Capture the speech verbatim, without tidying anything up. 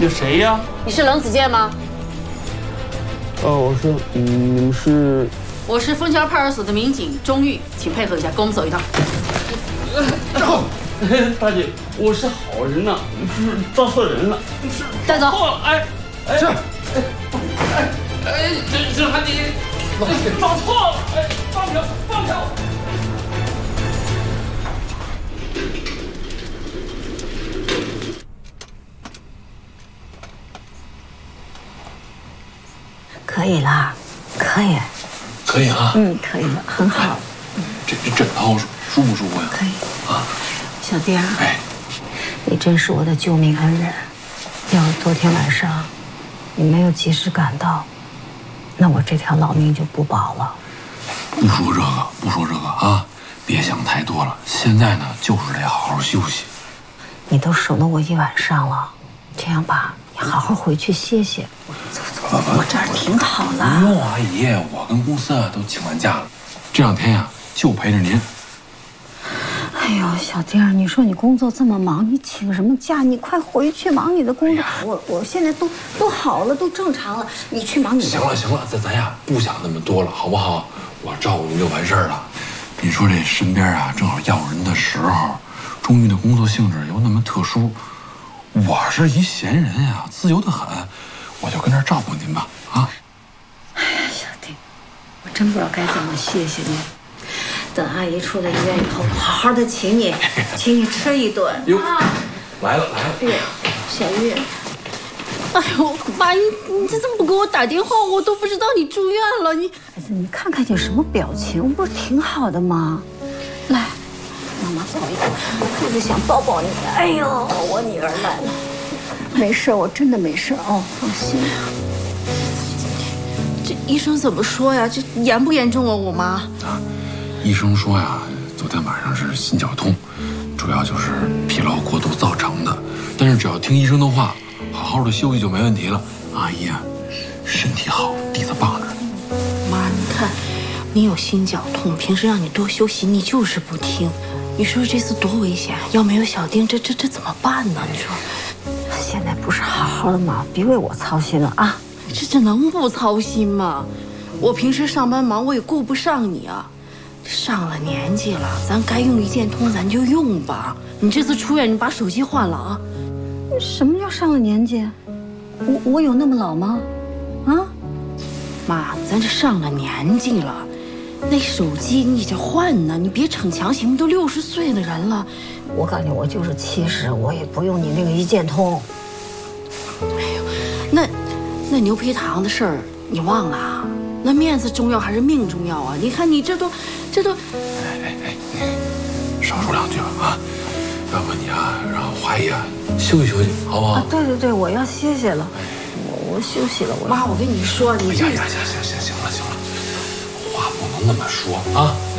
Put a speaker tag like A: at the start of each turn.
A: 有谁呀？
B: 你是冷子健吗？
C: 哦，我是，嗯，你们是？
B: 我是枫桥派出所的民警钟玉，请配合一下，跟我们走一趟。
A: 走。大姐，我是好人呐，是抓错人了，是
B: 带走。
A: 错了，哎，
C: 是，
A: 哎，哎，这这还你，抓错了，哎，放票，放票。
D: 可以啦，可以，
E: 可以啊，
D: 嗯，可以了，很好。
E: 这这枕头舒不舒服呀？
D: 可以
E: 啊，
D: 小丁儿，
E: 哎，
D: 你真是我的救命恩人。要是昨天晚上你没有及时赶到，那我这条老命就不保了。
E: 不说这个，不说这个啊，别想太多了。现在呢，就是得好好休息。
D: 你都守了我一晚上了，这样吧，你好好回去歇歇。走走走，我这儿挺好了。
E: 不用，阿姨，我跟公司啊都请完假了，这两天呀、啊、就陪着您。
D: 哎呦，小丁儿，你说你工作这么忙，你请什么假？你快回去忙你的工作。哎、我我现在都都好了，都正常了，你去忙你的。
E: 行了行了，咱咱呀不想那么多了，好不好？我照顾您就完事儿了。你说这身边啊正好要人的时候，钟玉的工作性质又那么特殊，我是一闲人呀，自由得很，我就跟这儿照顾您吧，啊。
D: 哎呀，小丁，我真不知道该怎么谢谢你。等阿姨出了医院以后，好好的请你，请你吃一顿。
E: 哟，来了来了。
D: 哎呀，小玉，
B: 哎呦，妈，你你这怎么不给我打电话？我都不知道你住院了。你
D: 孩子，你看看你什么表情，不是挺好的吗？来，妈妈抱一抱，就是想抱抱你。哎呦，我女儿来了，没事，我真的没事哦，放心。
B: 这医生怎么说呀？这严不严重啊，我妈？
E: 啊，医生说呀，昨天晚上是心绞痛，主要就是疲劳过度造成的。但是只要听医生的话，好好的休息就没问题了。阿姨啊，身体好，底子棒着呢。
B: 妈，你看，你有心绞痛，平时让你多休息，你就是不听。你说这次多危险！要没有小丁，这这这怎么办呢？你说，
D: 现在不是好好的吗？别为我操心了啊！
B: 这这能不操心吗？我平时上班忙，我也顾不上你啊。上了年纪了，咱该用一键通咱就用吧。你这次出院，你把手机换了啊。
D: 什么叫上了年纪？我我有那么老吗？啊，
B: 妈，咱这上了年纪了，那手机你得换呢，你别逞强行，都六十岁的人了。
D: 我告诉你，我就是七十，我也不用你那个一键通。
B: 哎呦，那那牛皮糖的事儿你忘了啊？那面子重要还是命重要啊？你看你这都，这都……
E: 哎哎哎，少说两句吧啊！要不你啊，让华姨啊休息休息，好不好？
D: 啊，对对对，我要歇歇了，我我休息了。我
B: 妈，我跟你说，你这……
E: 哎呀呀，行行行行了行了，话不能那么说啊。